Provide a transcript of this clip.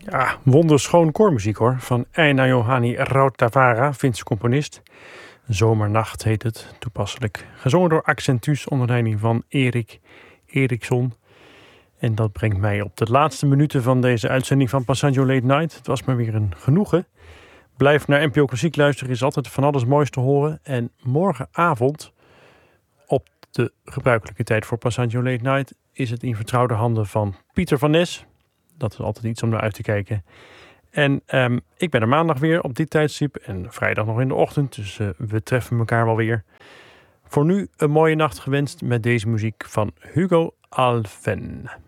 Ja, wonderschoon koormuziek hoor, van Eina Johanni Rautavaara, Finse componist. Zomernacht heet het, toepasselijk. Gezongen door Accentus onder leiding van Erik Eriksson. En dat brengt mij op de laatste minuten van deze uitzending van Passaggio Late Night. Het was me weer een genoegen. Blijf naar NPO Klassiek luisteren, is altijd van alles moois te horen. En morgenavond, op de gebruikelijke tijd voor Passaggio Late Night, is het in vertrouwde handen van Pieter van Nes. Dat is altijd iets om naar uit te kijken. En ik ben er maandag weer op dit tijdstip en vrijdag nog in de ochtend. Dus we treffen elkaar wel weer. Voor nu een mooie nacht gewenst met deze muziek van Hugo Alphen.